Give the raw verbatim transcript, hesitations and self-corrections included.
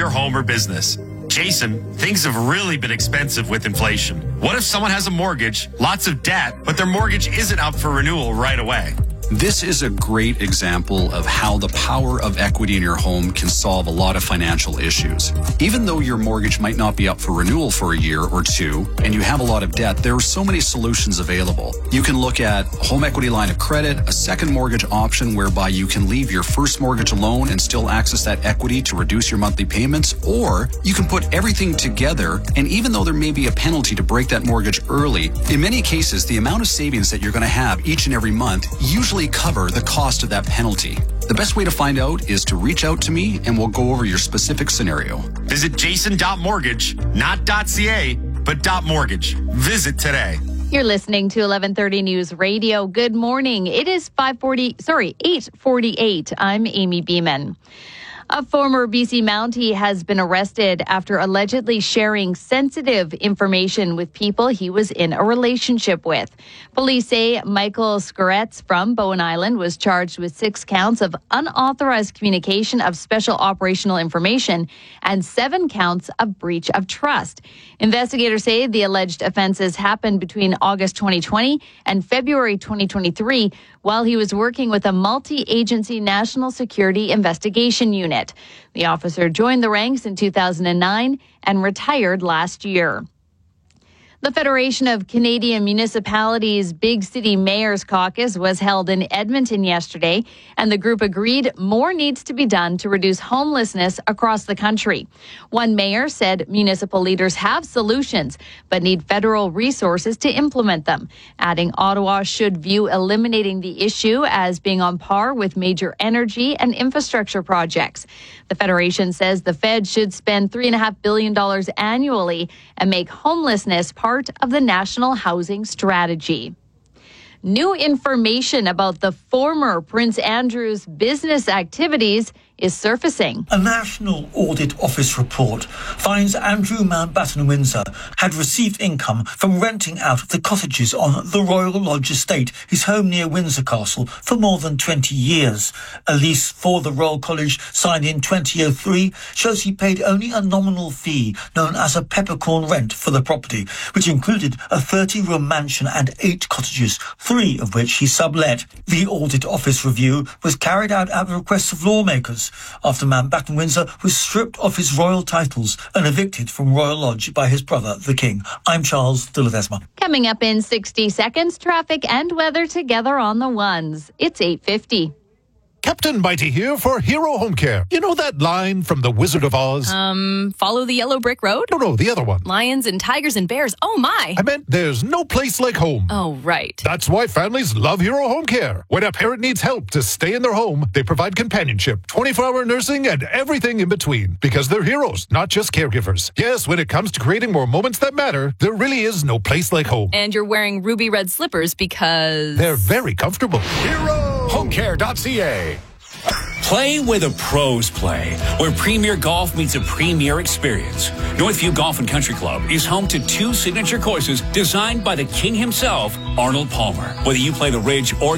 your home or business. Jason, things have really been expensive with inflation. What if someone has a mortgage, lots of debt, but their mortgage isn't up for renewal right away? This is a great example of how the power of equity in your home can solve a lot of financial issues. Even though your mortgage might not be up for renewal for a year or two, and you have a lot of debt, there are so many solutions available. You can look at home equity line of credit, a second mortgage option whereby you can leave your first mortgage alone and still access that equity to reduce your monthly payments, or you can put everything together, and even though there may be a penalty to break that mortgage early, in many cases, the amount of savings that you're going to have each and every month usually cover the cost of that penalty. The best way to find out is to reach out to me and we'll go over your specific scenario. Visit jason dot mortgage, not .ca, but .mortgage. Visit today. You're listening to eleven thirty News Radio. Good morning. It is five forty, sorry, eight forty-eight. I'm Amy Beeman. A former B C Mountie has been arrested after allegedly sharing sensitive information with people he was in a relationship with. Police say Michael Skoretz from Bowen Island was charged with six counts of unauthorized communication of special operational information and seven counts of breach of trust. Investigators say the alleged offenses happened between August twenty twenty and February twenty twenty-three while he was working with a multi-agency national security investigation unit. The officer joined the ranks in two thousand nine and retired last year. The Federation of Canadian Municipalities Big City Mayors Caucus was held in Edmonton yesterday, and the group agreed more needs to be done to reduce homelessness across the country. One mayor said municipal leaders have solutions, but need federal resources to implement them, adding Ottawa should view eliminating the issue as being on par with major energy and infrastructure projects. The Federation says the Fed should spend three point five billion dollars annually and make homelessness part of the National Housing Strategy. New information about the former Prince Andrew's business activities is surfacing. A National Audit Office report finds Andrew Mountbatten Windsor had received income from renting out the cottages on the Royal Lodge estate, his home near Windsor Castle, for more than twenty years. A lease for the Royal College signed in twenty oh three shows he paid only a nominal fee known as a peppercorn rent for the property, which included a thirty-room mansion and eight cottages, three of which he sublet. The Audit Office review was carried out at the request of lawmakers after Mountbatten Windsor was stripped of his royal titles and evicted from Royal Lodge by his brother, the King. I'm Charles de Ledesma. Coming up in sixty seconds, traffic and weather together on the ones. It's eight fifty. Captain Mighty here for Hero Home Care. You know that line from The Wizard of Oz? Um, follow the yellow brick road? No, no, the other one. Lions and tigers and bears. Oh, my. I meant there's no place like home. Oh, right. That's why families love Hero Home Care. When a parent needs help to stay in their home, they provide companionship, twenty-four hour nursing, and everything in between. Because they're heroes, not just caregivers. Yes, when it comes to creating more moments that matter, there really is no place like home. And you're wearing ruby red slippers because... they're very comfortable. Hero Home Care dot C A. Play where the pros play, where Premier Golf meets a premier experience. Northview Golf and Country Club is home to two signature courses designed by the king himself, Arnold Palmer. Whether you play the Ridge or